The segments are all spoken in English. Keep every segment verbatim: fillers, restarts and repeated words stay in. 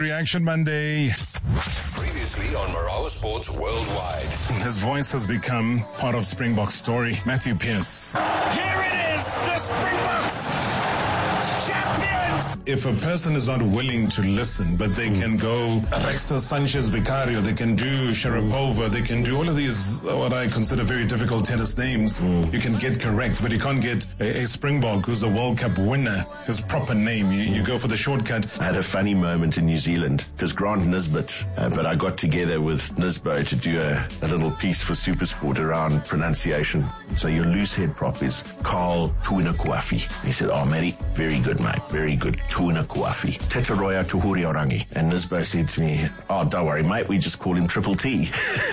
Reaction Monday. Previously on Marawa Sports Worldwide. His voice has become part of Springbok's story. Matthew Pearce. Here it is, the Springboks champions. If a person is not willing to listen, but they can go Rexter Sanchez Vicario, they can do Sharapova, they can do all of these, what I consider very difficult tennis names, you can get correct, but you can't get a, a Springbok who's a World Cup winner, his proper name. You, you go for the shortcut. I had a funny moment in New Zealand because Grant Nisbet, uh, but I got together with Nisbo to do a, a little piece for Supersport around pronunciation. So your loose head prop is Carl Tuinakuafi. He said, oh, Mary, very good, mate, very good. Tuinakuafi. Tetaroya Tuhuri Orangi. And Nisbo said to me, oh, don't worry, mate, we just call him Triple T.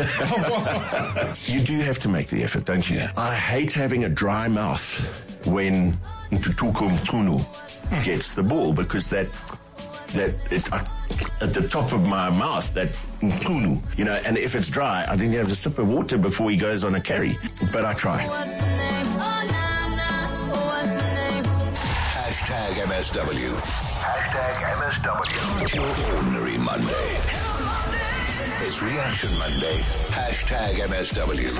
You do have to make the effort, don't you? Yeah. I hate having a dry mouth when Ntutuko Mtunu gets the ball because that that it's uh, at the top of my mouth, that Mtunu, you know, and if it's dry, I didn't have a sip of water before he goes on a carry. But I try. Hashtag M S W. Hashtag M S W. Not your ordinary Monday. It's Reaction Monday. Hashtag M S W.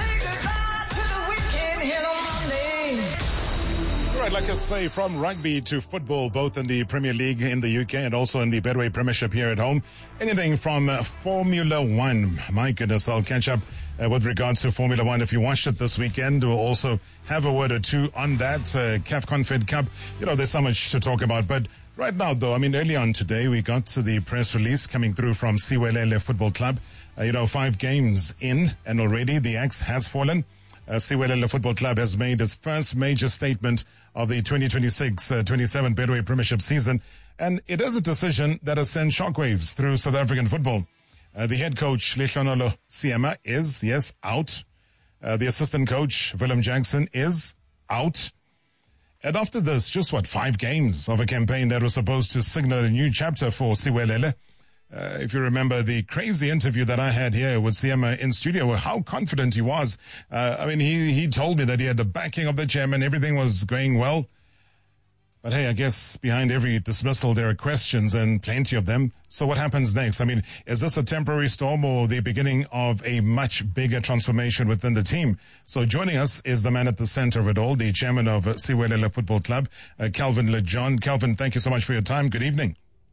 All right, like I say, from rugby to football, both in the Premier League in the U K and also in the Betway Premiership here at home. Anything from uh, Formula One. My goodness, I'll catch up uh, with regards to Formula One. If you watched it this weekend, we'll also have a word or two on that. Uh, C A F Confed Cup, you know, there's so much to talk about. But right now, though, I mean, early on today, we got to the press release coming through from Siwelele Football Club. Uh, you know, five games in, and already the axe has fallen. Uh, Siwelele Football Club has made its first major statement of the twenty twenty-six twenty-seven Betway Premiership season, and it is a decision that has sent shockwaves through South African football. Uh, the head coach, Lehlonololo Siema, is, yes, out. Uh, the assistant coach, Willem Jackson, is out. And after this, just what, five games of a campaign that was supposed to signal a new chapter for Siwelele. Uh, if you remember the crazy interview that I had here with Siema in studio, how confident he was. Uh, I mean, he, he told me that he had the backing of the chairman, everything was going well. But hey, I guess behind every dismissal, there are questions and plenty of them. So what happens next? I mean, is this a temporary storm or the beginning of a much bigger transformation within the team? So joining us is the man at the center of it all, the chairman of Siwelele Football Club, uh, Calvin Lejon. Calvin, thank you so much for your time. Good evening.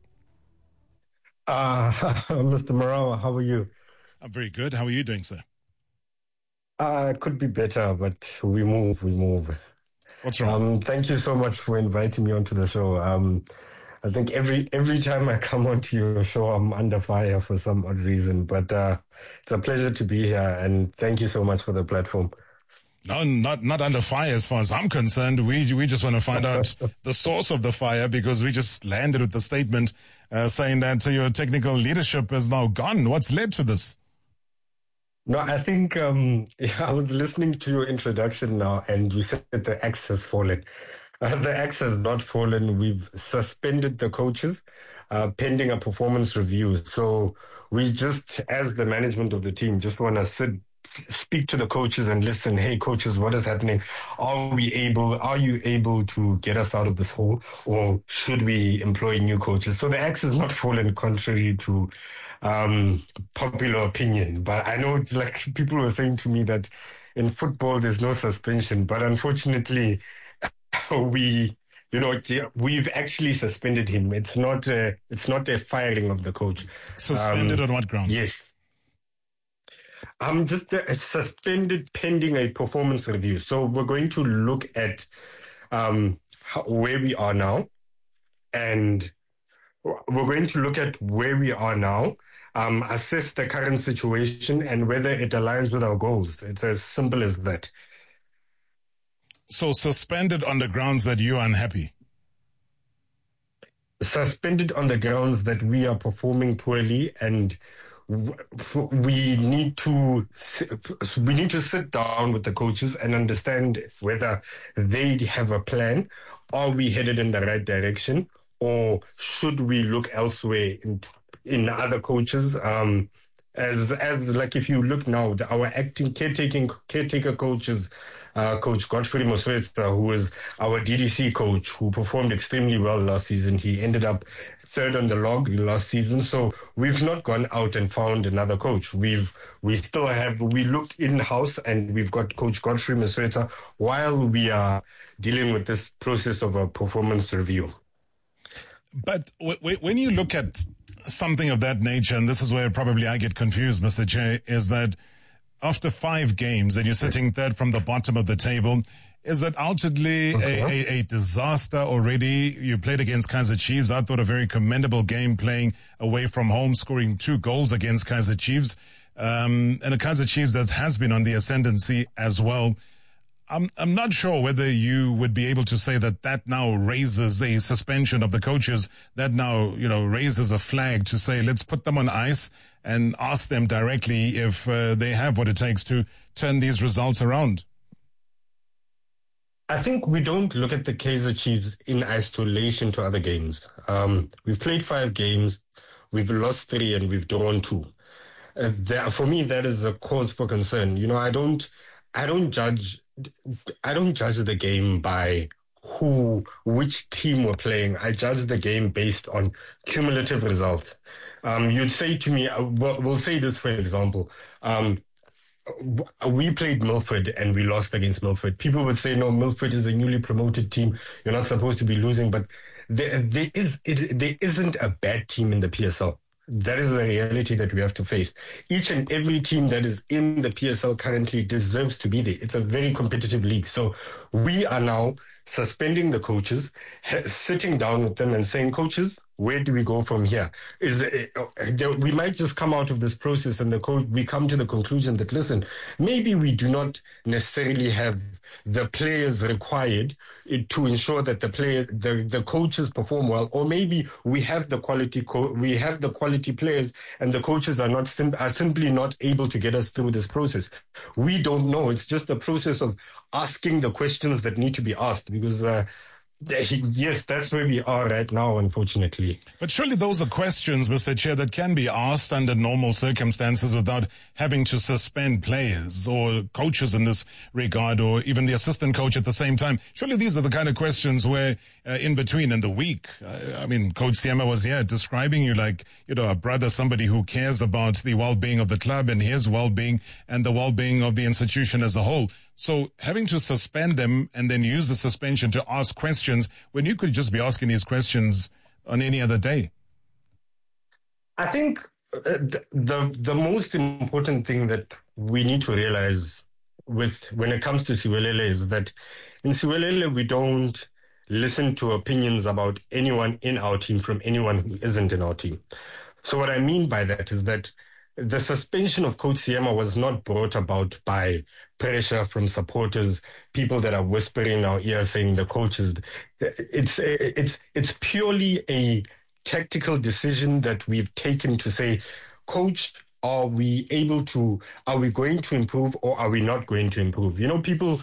Uh, Mister Marawa, how are you? I'm very good. How are you doing, sir? Uh, it could be better, but we move, we move. What's wrong? Um, thank you so much for inviting me onto the show. Um, I think every every time I come onto your show, I'm under fire for some odd reason, but uh, it's a pleasure to be here, and thank you so much for the platform. No, not not under fire as far as I'm concerned. We we just want to find out the source of the fire because we just landed with the statement uh, saying that your technical leadership is now gone. What's led to this? No, I think um, I was listening to your introduction now, and you said that the axe has fallen. Uh, the axe has not fallen. We've suspended the coaches uh, pending a performance review. So we just, as the management of the team, just want to sit speak to the coaches and listen, hey coaches, what is happening? Are we able, are you able to get us out of this hole, or should we employ new coaches? So the axe is not fallen, contrary to um, popular opinion. But I know, like, people were saying to me that in football there's no suspension, but unfortunately we, you know, we've actually suspended him. It's not a, it's not a firing of the coach. Suspended um, on what grounds? Yes. I'm just uh, suspended pending a performance review. So we're going to look at um, how, where we are now, and we're going to look at where we are now, um, assess the current situation, and whether it aligns with our goals. It's as simple as that. So suspended on the grounds that you are unhappy? Suspended on the grounds that we are performing poorly, and we need to we need to sit down with the coaches and understand whether they have a plan. Are we headed in the right direction, or should we look elsewhere in in other coaches? Um, As as like if you look now, the, our acting caretaking caretaker coaches, uh, Coach Godfrey Moswetsa, who is our D D C coach, who performed extremely well last season. He ended up third on the log last season. So we've not gone out and found another coach. We've we still have we looked in house, and we've got Coach Godfrey Moswetsa while we are dealing with this process of a performance review. But w- w- when you look at something of that nature, and this is where probably I get confused, Mister Chair, is that after five games and you're sitting third from the bottom of the table, is that ultimately okay. a, a, a disaster already? You played against Kaizer Chiefs. I thought a very commendable game, playing away from home, scoring two goals against Kaizer Chiefs, um, and a Kaizer Chiefs that has been on the ascendancy as well. I'm I'm not sure whether you would be able to say that that now raises a suspension of the coaches, that now, you know, raises a flag to say, let's put them on ice and ask them directly if uh, they have what it takes to turn these results around. I think we don't look at the Kaizer Chiefs in isolation to other games. Um, we've played five games, we've lost three, and we've drawn two. Uh, that, for me, that is a cause for concern. You know, I don't, I don't judge. I don't judge the game by who, which team we're playing. I judge the game based on cumulative results. Um, you'd say to me, we'll, we'll say this for example, um, we played Milford and we lost against Milford. People would say, no, Milford is a newly promoted team. You're not supposed to be losing, but there, there is, it, there isn't a bad team in the P S L. That is a reality that we have to face. Each and every team that is in the P S L currently deserves to be there. It's a very competitive league. So we are now suspending the coaches, sitting down with them and saying, coaches, where do we go from here? Is it, uh, we might just come out of this process and the coach, we come to the conclusion that, listen, maybe we do not necessarily have the players required to ensure that the players, the, the coaches perform well, or maybe we have the quality, co- we have the quality players and the coaches are not sim- are simply not able to get us through this process. We don't know. It's just a process of asking the questions that need to be asked, because uh, yes, that's where we are right now, unfortunately. But surely those are questions, Mister Chair, that can be asked under normal circumstances without having to suspend players or coaches in this regard, or even the assistant coach at the same time. Surely these are the kind of questions where uh, in between in the week, uh, I mean, Coach Siema was here describing you like, you know, a brother, somebody who cares about the well-being of the club and his well-being and the well-being of the institution as a whole. So having to suspend them and then use the suspension to ask questions when you could just be asking these questions on any other day. I think the the, the most important thing that we need to realize with when it comes to Siwelele is that in Siwelele we don't listen to opinions about anyone in our team from anyone who isn't in our team. So what I mean by that is that the suspension of Coach Siema was not brought about by pressure from supporters, people that are whispering in our ear saying the coach is. It's it's it's purely a tactical decision that we've taken to say, Coach, are we able to? Are we going to improve or are we not going to improve? You know, people.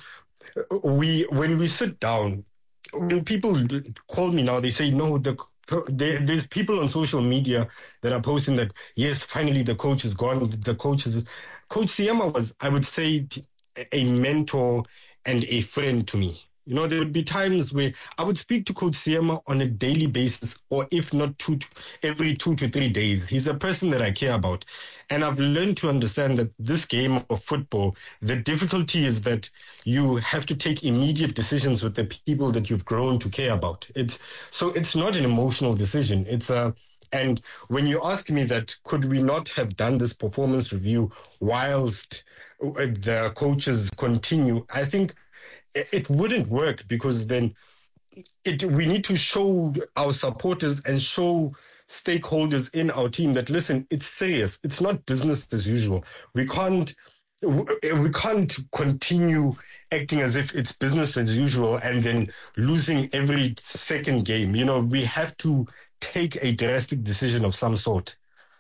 We when we sit down, when people call me now, they say no. The There, there's people on social media that are posting that, yes, finally the coach is gone. The coach is... Coach Siema was, I would say, a mentor and a friend to me. You know, there would be times where I would speak to Coach Siema on a daily basis, or if not two, every two to three days. He's a person that I care about. And I've learned to understand that this game of football, the difficulty is that you have to take immediate decisions with the people that you've grown to care about. It's so it's not an emotional decision. It's a and when you ask me that, could we not have done this performance review whilst the coaches continue? I think it wouldn't work, because then it, we need to show our supporters and show stakeholders in our team that, listen, it's serious. It's not business as usual. We can't we can't continue acting as if it's business as usual and then losing every second game. You know, we have to take a drastic decision of some sort.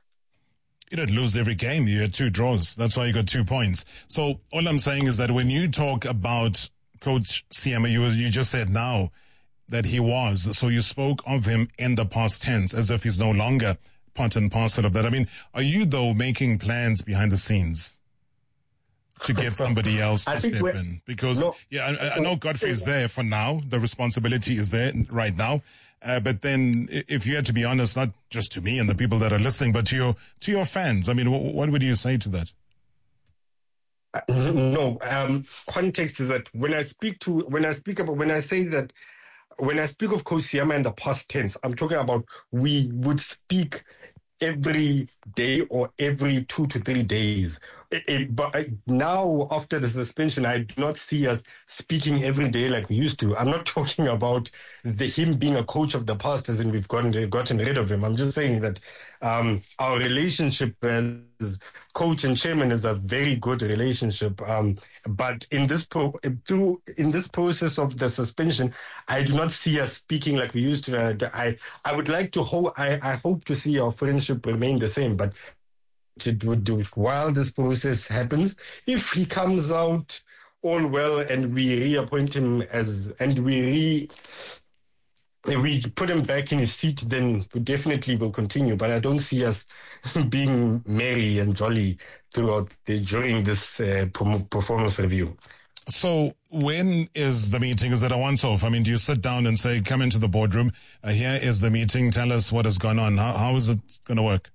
You didn't lose every game. You had two draws. That's why you got two points. So all I'm saying is that when you talk about Coach Siema, you, you just said now that he was. So you spoke of him in the past tense as if he's no longer. part and parcel of that. I mean, are you, though, making plans behind the scenes to get somebody else to step in? Because, no, yeah, I, I know Godfrey is there for now. The responsibility is there right now. Uh, but then, if you had to be honest, not just to me and the people that are listening, but to your to your fans, I mean, what, what would you say to that? Uh, no, um, context is that when I speak to, when I speak about, when I say that, when I speak of Coach Siyama in the past tense, I'm talking about we would speak every day or every two to three days. It, it, but I, now, after the suspension, I do not see us speaking every day like we used to. I'm not talking about the, him being a coach of the past, as in we've gotten, gotten rid of him. I'm just saying that um, our relationship as coach and chairman is a very good relationship. Um, but in this pro- through in this process of the suspension, I do not see us speaking like we used to. Uh, I I would like to hope I, I hope to see our friendship remain the same, but. It would do while this process happens. If he comes out all well and we reappoint him as and we re we put him back in his seat, then we definitely will continue. But I don't see us being merry and jolly throughout the, during this uh, performance review. So when is the meeting? Is it a once-off? I mean, do you sit down and say, come into the boardroom, uh, here is the meeting, tell us what has gone on? How, how is it going to work?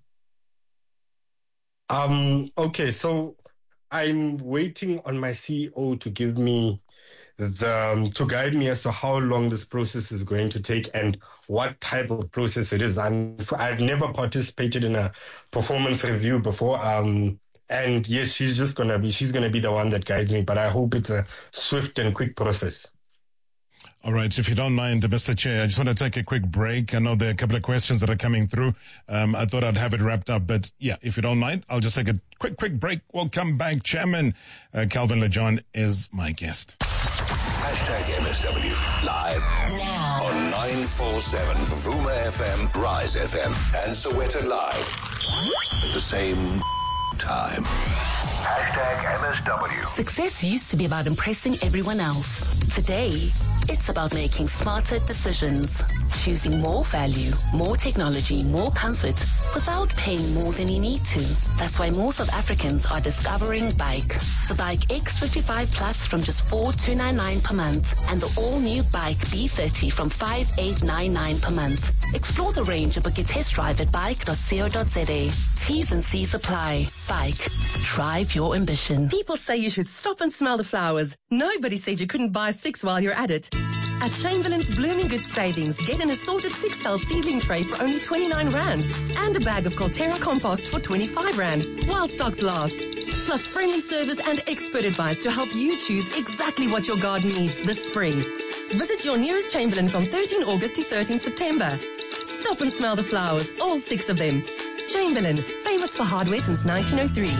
Um, okay, so I'm waiting on my C E O to give me the, um, to guide me as to how long this process is going to take and what type of process it is. I'm, I've never participated in a performance review before. Um, and yes, she's just going to be, she's going to be the one that guides me, but I hope it's a swift and quick process. All right. If you don't mind, Mister Chair, I just want to take a quick break. I know there are a couple of questions that are coming through. Um, I thought I'd have it wrapped up, but yeah, if you don't mind, I'll just take a quick, quick break. We'll come back. Chairman uh, Calvin Lejohn is my guest. Hashtag M S W live now on nine forty-seven Vuma F M, Rise F M, and Soweto Live at the same time. Hashtag M S W. Success used to be about impressing everyone else. Today, it's about making smarter decisions. Choosing more value, more technology, more comfort without paying more than you need to. That's why more South Africans are discovering Bike. The Bike X fifty-five Plus from just four thousand two hundred ninety-nine per month and the all-new Bike B thirty from five thousand eight hundred ninety-nine per month. Explore the range and book your test drive at bike dot co dot za. T's and C's apply. Bike. Drive your ambition. People say you should stop and smell the flowers. Nobody said you couldn't buy six while you're at it. At Chamberlain's Blooming Goods Savings, get an assorted six-cell seedling tray for only twenty-nine rand and a bag of Colterra compost for twenty-five rand while stocks last. Plus friendly service and expert advice to help you choose exactly what your garden needs this spring. Visit your nearest Chamberlain from thirteenth August to thirteenth September. Stop and smell the flowers, all six of them. Chamberlain, famous for hardware since nineteen oh three.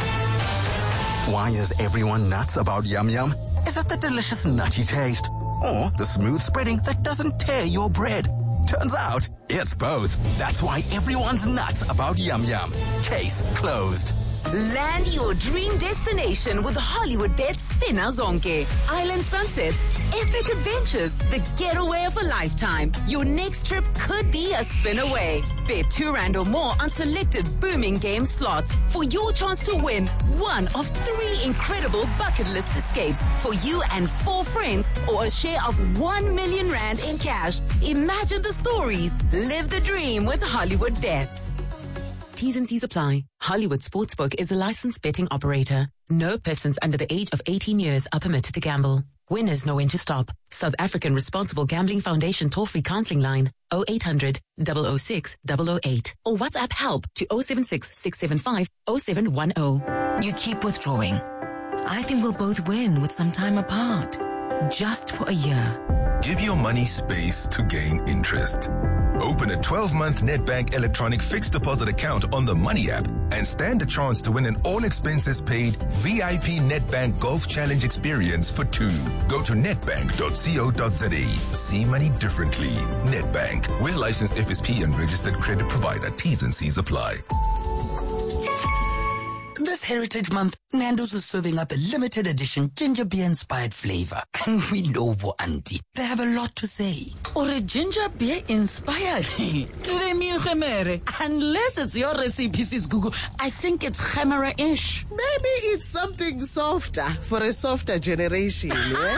Why is everyone nuts about Yum Yum? Is it the delicious nutty taste? Or the smooth spreading that doesn't tear your bread? Turns out, it's both. That's why everyone's nuts about Yum Yum. Case closed. Land your dream destination with Hollywood Bets Spinner Zonke. Island sunsets, epic adventures, the getaway of a lifetime. Your next trip could be a spin away. Bet two rand or more on selected booming game slots for your chance to win one of three incredible bucket list escapes for you and four friends or a share of one million rand in cash. Imagine the stories. Live the dream with Hollywood Bets. T's and C's apply. Hollywood Sportsbook is a licensed betting operator. No persons under the age of eighteen years are permitted to gamble. Winners know when to stop. South African Responsible Gambling Foundation toll-free counseling line oh eight hundred, double oh six, double oh eight or WhatsApp help to oh seven six, six seven five, oh seven one oh. You keep withdrawing. I think we'll both win with some time apart. Just for a year. Give your money space to gain interest. Open a twelve-month Nedbank electronic fixed deposit account on the Money app and stand a chance to win an all-expenses-paid V I P Nedbank Golf Challenge experience for two. Go to nedbank dot co dot za. See money differently. Nedbank. We're licensed F S P and registered credit provider. T's and C's apply. This Heritage Month, Nando's is serving up a limited edition ginger beer inspired flavor. And we know Bo Auntie, they have a lot to say. Or a ginger beer inspired? Do they mean Gemere? Unless it's your recipe, Sis Gugu, I think it's Gemere-ish. Maybe it's something softer for a softer generation, yeah?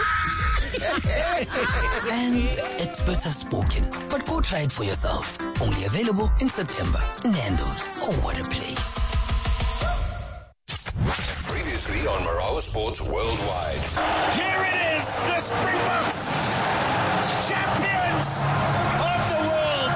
And experts have spoken, but go try it for yourself. Only available in September. Nando's, oh what a place. Previously on Marawa Sports Worldwide. Here it is, the Springboks, champions of the world.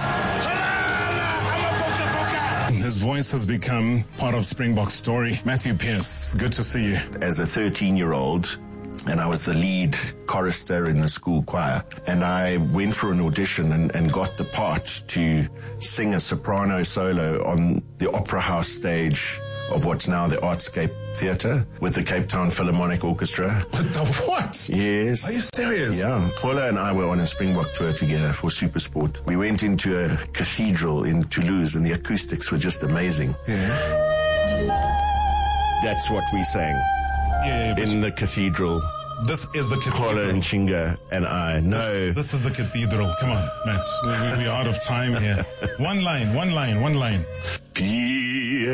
His voice has become part of Springbok's story. Matthew Pearce, good to see you. As a thirteen-year-old, and I was the lead chorister in the school choir. And I went for an audition and, and got the part to sing a soprano solo on the Opera House stage of what's now the Artscape Theatre with the Cape Town Philharmonic Orchestra. What the what? Yes. Are you serious? Yeah. Paula and I were on a Springbok tour together for Supersport. We went into a cathedral in Toulouse and the acoustics were just amazing. Yeah. That's what we sang. Yeah, in the cathedral. This is the cathedral. Paula and Chinga and I. No. This, this is the cathedral. Come on, Matt. We, we, we're out of time here. One line, one line, one line. Pie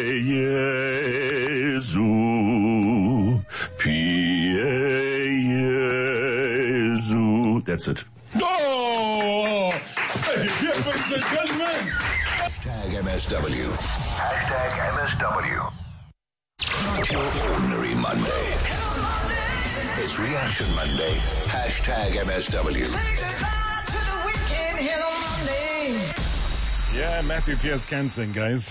Jesu, Pie Jesu. That's it. Oh! Ladies and gentlemen. Hashtag M S W. Hashtag M S W. Not your ordinary Monday. It's Reaction Monday. Hashtag M S W. Yeah, Matthew Pearce can sing, guys.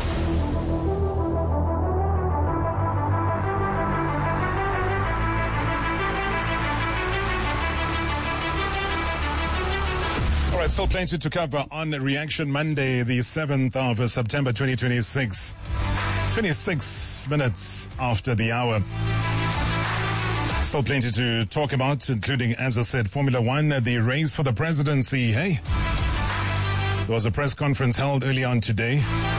All right, still plenty to cover on Reaction Monday, the seventh of September twenty twenty-six. twenty-six minutes after the hour. Still plenty to talk about, including, as I said, Formula One, the race for the presidency. Hey, there was a press conference held early on today.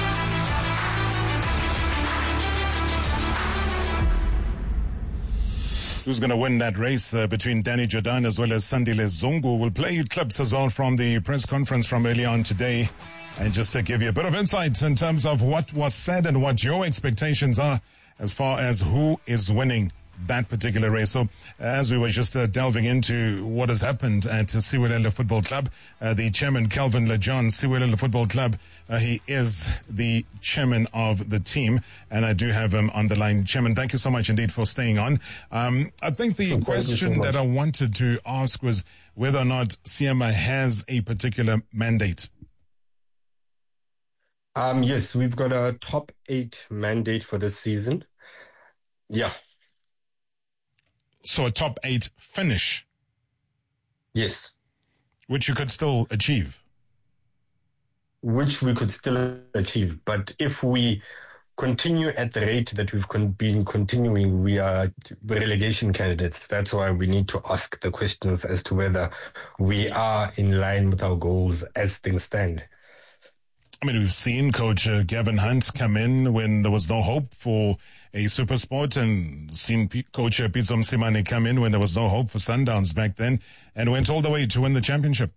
Who's going to win that race uh, between Danny Jordan as well as Sandile Zungu? We'll play you clips as well from the press conference from early on today. And just to give you a bit of insight in terms of what was said and what your expectations are as far as who is winning that particular race. So as we were just uh, delving into what has happened at uh, Siwelela Football Club, uh, the chairman, Kelvin Lejon, Siwelela Football Club, uh, he is the chairman of the team, and I do have him on the line. Chairman, thank you so much indeed for staying on. Um, I think the Thank question so that I wanted to ask was whether or not S I E M A has a particular mandate. Um, yes, we've got a top eight mandate for this season. Yeah. So a top eight finish. Yes. Which you could still achieve. Which we could still achieve. But if we continue at the rate that we've con- been continuing, we are relegation candidates. That's why we need to ask the questions as to whether we are in line with our goals as things stand. I mean, we've seen Coach uh, Gavin Hunt come in when there was no hope for a super sport, and seen P- Coach uh, Pitso Mosimane come in when there was no hope for Sundowns back then, and went all the way to win the championship.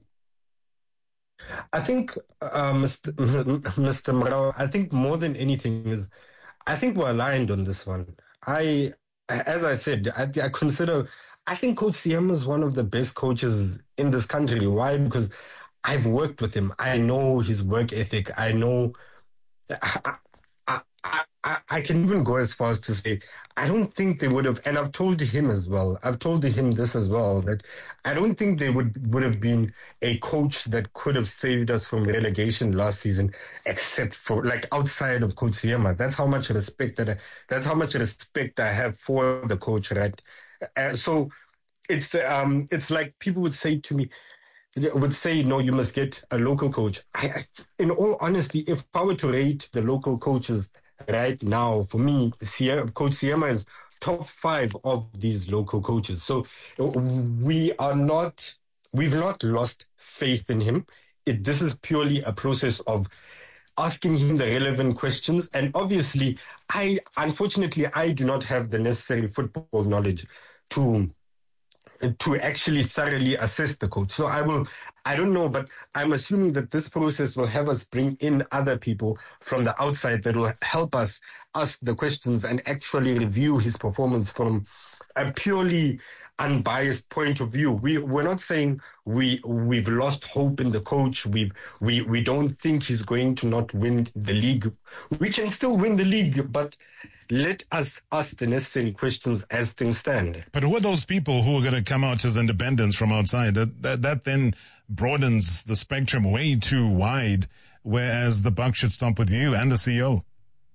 I think, uh, Mister Mister Marawa, I think more than anything is, I think we're aligned on this one. I, as I said, I, I consider, I think Coach S I E M is one of the best coaches in this country. Why? Because I've worked with him. I know his work ethic. I know, I, I, I, I can even go as far as to say, I don't think they would have, and I've told him as well, I've told him this as well, that I don't think they would, would have been a coach that could have saved us from relegation last season, except for, like, outside of Coach S I E M. That's how much respect that I, that's how much respect I have for the coach, right? Uh, so it's, um, it's like people would say to me, would say, no, you must get a local coach. I, I, in all honesty, if I were to rate the local coaches right now, for me, Sierra, Coach S I E M is top five of these local coaches. So we are not, we've not lost faith in him. It, this is purely a process of asking him the relevant questions. And obviously, I unfortunately, I do not have the necessary football knowledge to to actually thoroughly assess the coach. So I will, I don't know, but I'm assuming that this process will have us bring in other people from the outside that will help us ask the questions and actually review his performance from a purely unbiased point of view. We we're not saying we we've lost hope in the coach. We've we we don't think he's going to not win the league. We can still win the league, but let us ask the necessary questions as things stand. But who are those people who are going to come out as independents from outside? That, that that then broadens the spectrum way too wide, whereas the buck should stop with you and the C E O.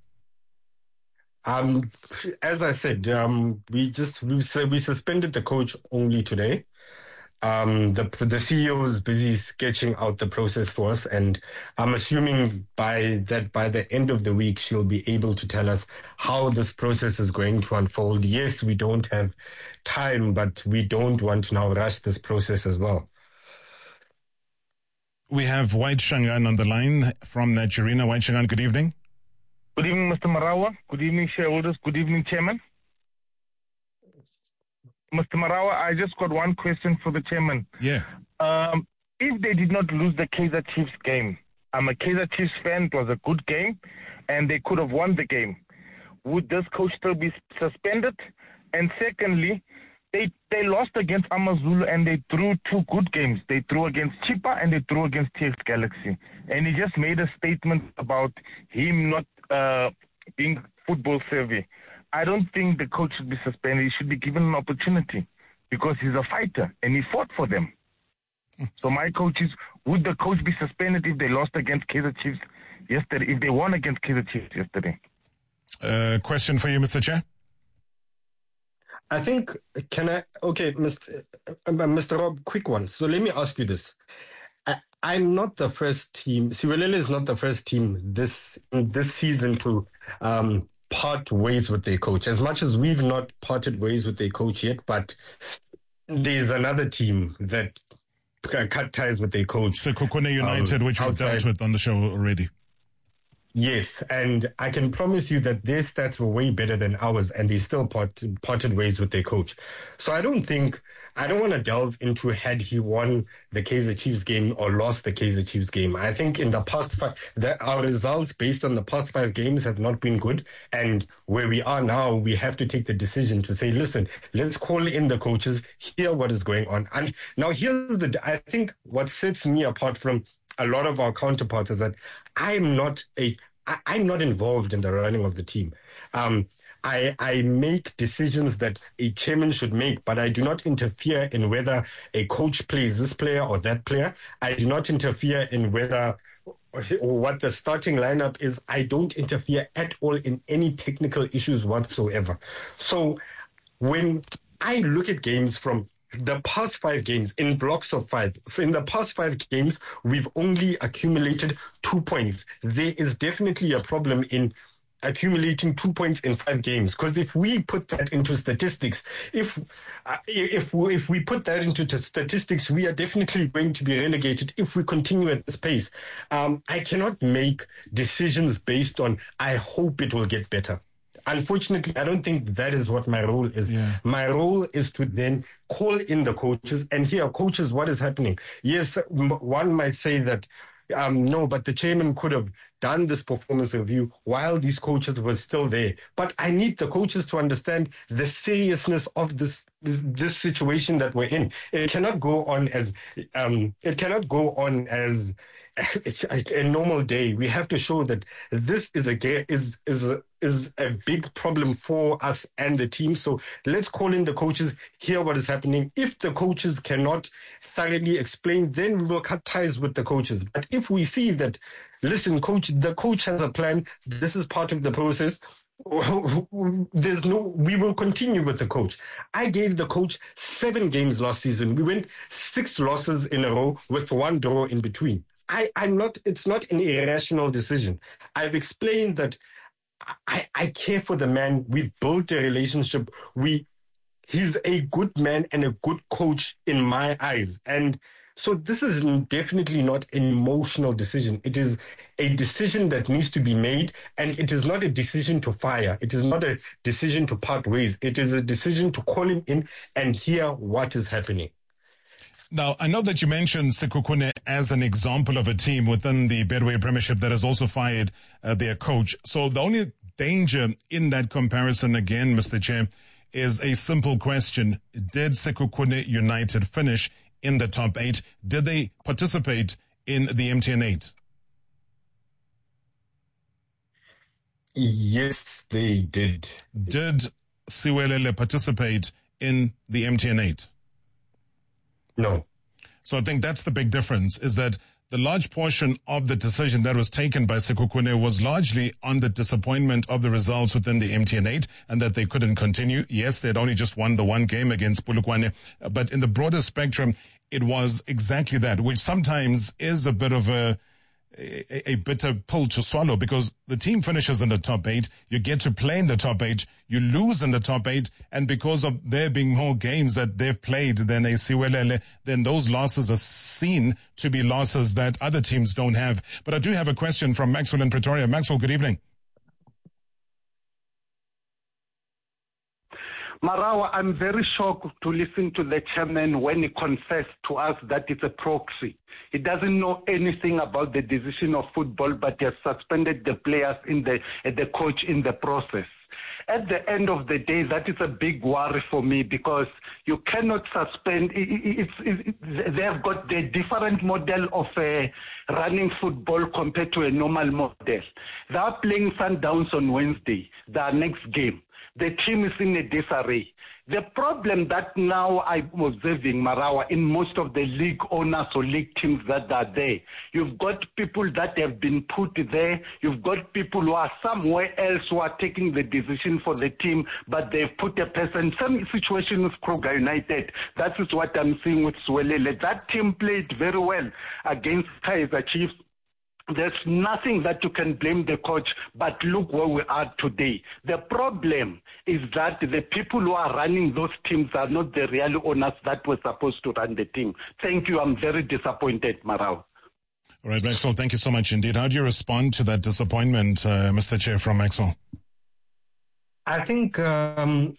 Um, as I said, um, we just we, we suspended the coach only today. Um, the the C E O is busy sketching out the process for us, and I'm assuming by that by the end of the week she'll be able to tell us how this process is going to unfold. Yes, we don't have time, but we don't want to now rush this process as well. We have White Shangaan on the line from Naturena. White Shangaan, good evening. Good evening, Mister Marawa. Good evening, shareholders. Good evening, Chairman. Mister Marawa, I just got one question for the Chairman. Yeah. Um, if they did not lose the Kaizer Chiefs game, I'm a Kaizer Chiefs fan, it was a good game, and they could have won the game, would this coach still be suspended? And secondly, they they lost against Amazulu and they drew two good games. They drew against Chippa and they drew against T X Galaxy. And he just made a statement about him not uh, being football savvy. I don't think the coach should be suspended. He should be given an opportunity because he's a fighter and he fought for them. So my coach is, would the coach be suspended if they lost against Kaizer Chiefs yesterday, if they won against Kaizer Chiefs yesterday? Uh, question for you, Mister Chair. I think, can I, okay, Mister Uh, Mister Rob, quick one. So let me ask you this. I, I'm not the first team, Siwelele is not the first team this this season to um, part ways with their coach. As much as we've not parted ways with their coach yet, but there's another team that cut ties with their coach. Sekhukhune United, um, which we've outside. dealt with on the show already. Yes, and I can promise you that their stats were way better than ours, and they still part, parted ways with their coach. So I don't think, I don't want to delve into had he won the Kaizer Chiefs game or lost the Kaizer Chiefs game. I think in the past five, that our results based on the past five games have not been good, and where we are now, we have to take the decision to say, listen, let's call in the coaches, hear what is going on. And now here's the, I think what sets me apart from a lot of our counterparts is that I'm not a, I, I'm not involved in the running of the team. Um, I, I make decisions that a chairman should make, but I do not interfere in whether a coach plays this player or that player. I do not interfere in whether or what the starting lineup is. I don't interfere at all in any technical issues whatsoever. So when I look at games from the past five games in blocks of five, in the past five games, we've only accumulated two points. There is definitely a problem in accumulating two points in five games. Because if we put that into statistics, if uh, if we, if we put that into statistics, we are definitely going to be relegated if we continue at this pace. Um, I cannot make decisions based on, I hope it will get better. Unfortunately, I don't think that is what my role is. Yeah. My role is to then call in the coaches and hear, coaches, what is happening? Yes, one might say that, um, no, but the chairman could have done this performance review while these coaches were still there. But I need the coaches to understand the seriousness of this this situation that we're in. It cannot go on as um, it cannot go on as a normal day. We have to show that this is a is is a, is a big problem for us and the team. So let's call in the coaches, hear what is happening. If the coaches cannot thoroughly explain, then we will cut ties with the coaches. But if we see that, listen, coach, the coach has a plan, this is part of the process, there's no, we will continue with the coach. I gave the coach seven games last season. We went six losses in a row with one draw in between. I, I'm not, it's not an irrational decision. I've explained that I, I care for the man. We've built a relationship. We, he's a good man and a good coach in my eyes. And So this is definitely not an emotional decision. It is a decision that needs to be made, and it is not a decision to fire. It is not a decision to part ways. It is a decision to call him in and hear what is happening. Now, I know that you mentioned Sekhukhune as an example of a team within the Betway Premiership that has also fired uh, their coach. So the only danger in that comparison, again, Mister Chair, is a simple question. Did Sekhukhune United finish in the top eight? Did they participate in the M T N eight? Yes, they did. Did Siwelele participate in the M T N eight? No. So I think that's the big difference, is that the large portion of the decision that was taken by Sekhukhune was largely on the disappointment of the results within the M T N eight and that they couldn't continue. Yes, they'd only just won the one game against Polokwane, but in the broader spectrum, it was exactly that, which sometimes is a bit of a A, a bitter pill to swallow, because the team finishes in the top eight, you get to play in the top eight, you lose in the top eight, and because of there being more games that they've played than a Siwelele, then those losses are seen to be losses that other teams don't have. But I do have a question from Maxwell in Pretoria. Maxwell, good evening. Marawa, I'm very shocked to listen to the chairman when he confessed to us that it's a proxy. He doesn't know anything about the decision of football, but he has suspended the players in the uh, the coach in the process. At the end of the day, that is a big worry for me, because you cannot suspend. It, it, it's, it, they have got the different model of uh, running football compared to a normal model. They are playing Sundowns on Wednesday, their next game. The team is in a disarray. The problem that now I'm observing, Marawa, in most of the league owners or league teams that are there, you've got people that have been put there. You've got people who are somewhere else who are taking the decision for the team, but they've put a person. Same situation with Kruger United. That is what I'm seeing with Siwelele. That team played very well against Kaizer Chiefs. There's nothing that you can blame the coach, but look where we are today. The problem is that the people who are running those teams are not the real owners that were supposed to run the team. Thank you. I'm very disappointed, Marau. All right, Maxwell, thank you so much indeed. How do you respond to that disappointment, uh, Mister Chair, from Maxwell? I think um,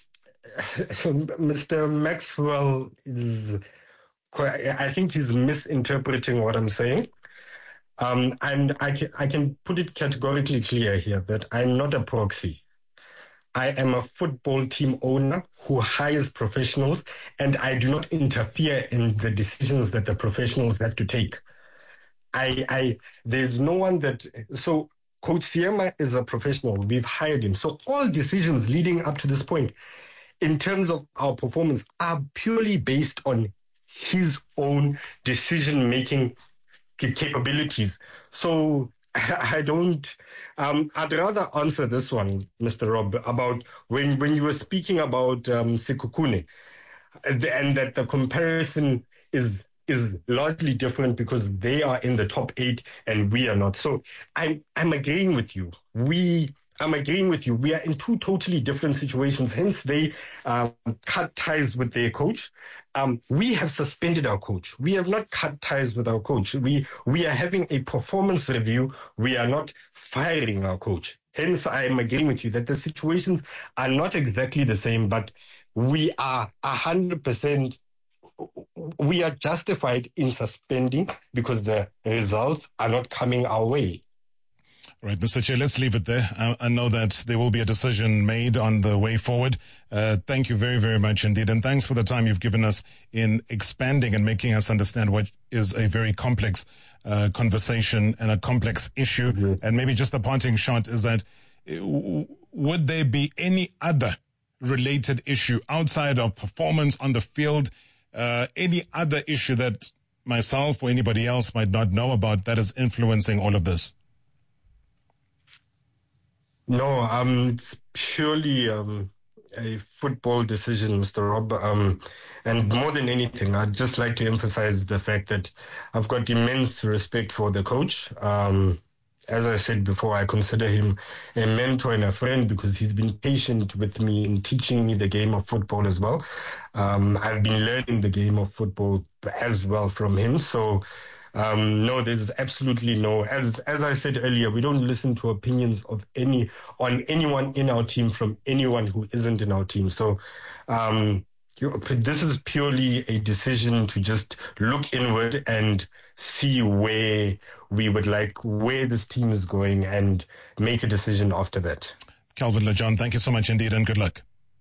Mister Maxwell is quite, I think he's misinterpreting what I'm saying. Um, and I can, I can put it categorically clear here that I'm not a proxy. I am a football team owner who hires professionals, and I do not interfere in the decisions that the professionals have to take. I, I, there's no one that, so Coach Siema is a professional. We've hired him. So all decisions leading up to this point in terms of our performance are purely based on his own decision-making capabilities. So I don't, um, I'd rather answer this one, Mister Rob, about when, when you were speaking about um, Sekhukhune, and that the comparison is is largely different because they are in the top eight and we are not. So I'm I'm agreeing with you. We I'm agreeing with you. We are in two totally different situations. Hence, they uh, cut ties with their coach. Um, we have suspended our coach. We have not cut ties with our coach. We we are having a performance review. We are not firing our coach. Hence, I am agreeing with you that the situations are not exactly the same, but we are one hundred percent, we are justified in suspending because the results are not coming our way. Right, Mister Chair, let's leave it there. I, I know that there will be a decision made on the way forward. Uh, thank you very, very much indeed. And thanks for the time you've given us in expanding and making us understand what is a very complex uh, conversation and a complex issue. Yes. And maybe just the parting shot is that uh, would there be any other related issue outside of performance on the field, uh, any other issue that myself or anybody else might not know about that is influencing all of this? No, um, it's purely um, a football decision, Mister Rob. Um, and more than anything, I'd just like to emphasize the fact that I've got immense respect for the coach. Um, as I said before, I consider him a mentor and a friend because he's been patient with me in teaching me the game of football as well. Um, I've been learning the game of football as well from him. So, um, no, there's absolutely no, as as I said earlier, we don't listen to opinions of any, on anyone in our team from anyone who isn't in our team. So, um, you, this is purely a decision to just look inward and see where we would like, where this team is going and make a decision after that. Calvin Lejohn, thank you so much indeed and good luck.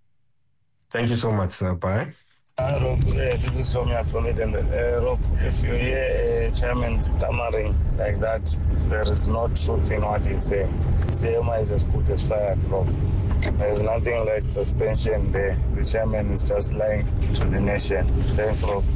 Thank you so much, sir. Bye. Uh, Rob, uh, this is Tommy from Eden. Uh, Rob, if you hear a chairman stammering like that, there is no truth in what he's saying. C M I is as good as fired, Rob. There's nothing like suspension there. The chairman is just lying to the nation. Thanks, Rob.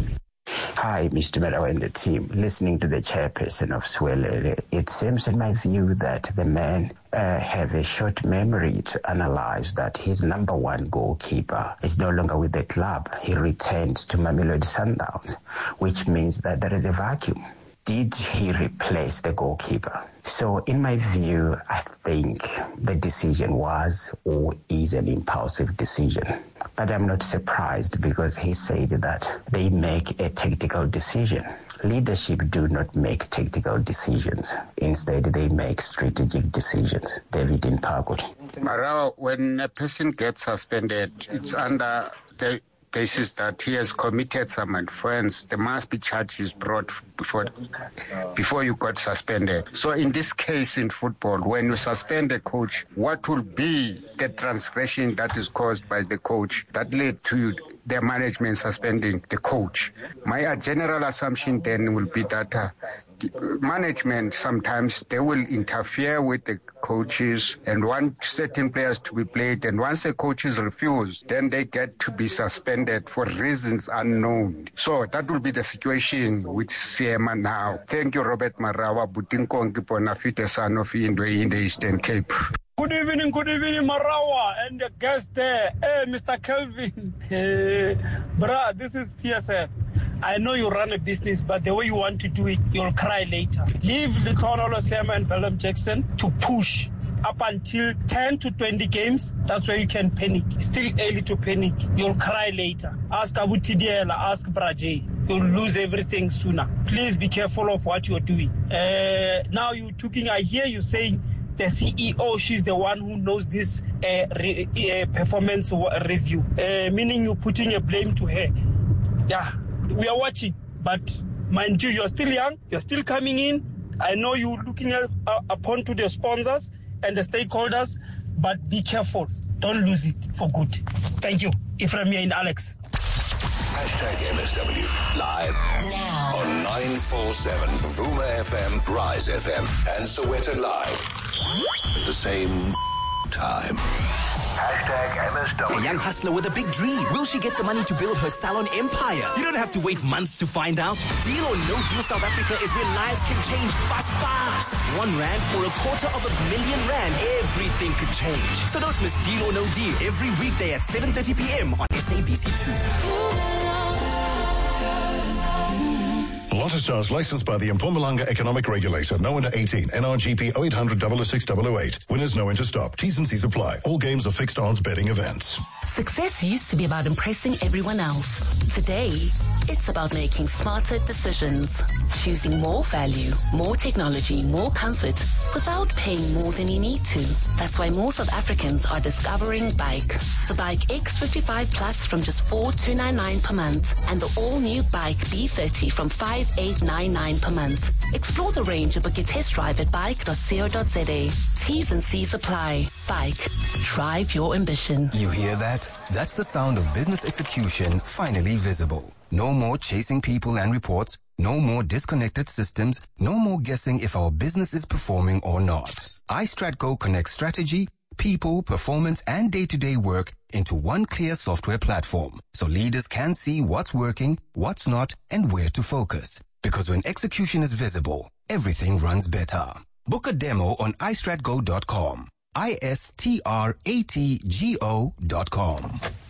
Hi, Mister Meadow and the team. Listening to the chairperson of Swelele, it seems in my view that the man uh, have a short memory to analyze that his number one goalkeeper is no longer with the club. He returned to Mamelodi Sundowns, which means that there is a vacuum. Did he replace the goalkeeper? So in my view, I think the decision was or is an impulsive decision. But I'm not surprised because he said that they make a tactical decision. Leadership do not make tactical decisions. Instead, they make strategic decisions. David Mpakul. Marawa, when a person gets suspended, it's under the basis that he has committed some offense. There must be charges brought before before you got suspended. So in this case in football, when you suspend a coach, what will be the transgression that is caused by the coach that led to the management suspending the coach? My general assumption then will be that uh, management sometimes they will interfere with the coaches and want certain players to be played, and once the coaches refuse, then they get to be suspended for reasons unknown. So that will be the situation with Siema now. Thank you, Robert Marawa, Butinkongi Ponafite, son of Indwe in the Eastern Cape. Good evening, good evening, Marawa, and the guest there. Hey, Mister Kelvin. Hey, bruh, this is P S F. I know you run a business, but the way you want to do it, you'll cry later. Leave Likonolo Sema and Bellum Jackson to push up until ten to twenty games. That's where you can panic. It's still early to panic. You'll cry later. Ask Abu Tidiela, ask Brajay. You'll lose everything sooner. Please be careful of what you're doing. Uh, now you're talking, I hear you saying the C E O, she's the one who knows this uh, re, uh, performance review, uh, meaning you're putting a blame to her. Yeah, we are watching, but mind you, you're still young, you're still coming in. I know you're looking at, uh, upon to the sponsors and the stakeholders, but be careful. Don't lose it for good. Thank you. Ephraim and Alex. Hashtag M S W live now on nine four seven Vuma F M, Rise F M, and Soweto Live at the same time. Hashtag M S W. A young hustler with a big dream. Will she get the money to build her salon empire? You don't have to wait months to find out. Deal or No Deal South Africa is where lives can change fast, fast. One rand or a quarter of a million rand. Everything could change. So don't miss Deal or No Deal every weekday at seven thirty p.m. on S A B C two. Lotto Stars licensed by the Mpumalanga Economic Regulator. No under eighteen. N R G P oh eight hundred, double oh six, double oh eight. Winners know when to stop. T's and C's apply. All games are fixed odds betting events. Success used to be about impressing everyone else. Today, it's about making smarter decisions. Choosing more value, more technology, more comfort without paying more than you need to. That's why more South Africans are discovering Bike. The Bike X fifty-five Plus from just four thousand two hundred ninety-nine per month and the all-new Bike B thirty from five thousand eight hundred ninety-nine per month. Explore the range and book your test drive at bike dot co dot za. T's and C's apply. Bike. Drive your ambition. You hear that? That's the sound of business execution finally visible. No more chasing people and reports. No more disconnected systems. No more guessing if our business is performing or not. iStratGo connects strategy, people, performance, and day-to-day work into one clear software platform, so leaders can see what's working, what's not, and where to focus. Because when execution is visible, everything runs better. Book a demo on i strat go dot com. I S T R A T G O dot com.